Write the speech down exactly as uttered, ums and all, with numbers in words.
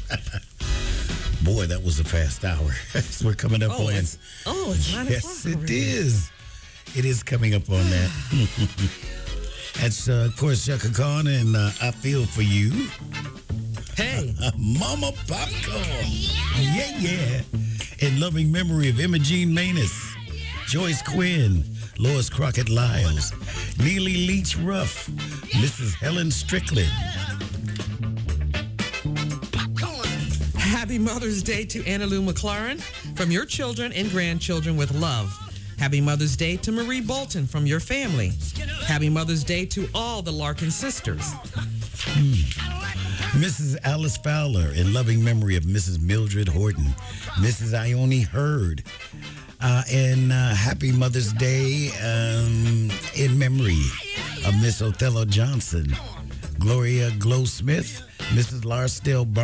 Boy, that was a fast hour. We're coming up oh, on. It's, oh, it's nine yes, o'clock. it is. It is coming up on that. That's, uh, of course, Chaka Khan and uh, I Feel For You. Hey. Mama Popcorn. Yeah, yeah. In loving memory of Imogene Manus, Joyce Quinn, Lois Crockett Lyles, Neely Leach Ruff, Missus Helen Strickland. Happy Mother's Day to Anna Lou McLaren from your children and grandchildren with love. Happy Mother's Day to Marie Bolton from your family. Happy Mother's Day to all the Larkin sisters. Hmm. Missus Alice Fowler, in loving memory of Missus Mildred Horton, Missus Ione Hurd. Uh, and uh, happy Mother's Day um, in memory of Miss Othello Johnson, Gloria Glow Smith, Missus Larsdale Barnes.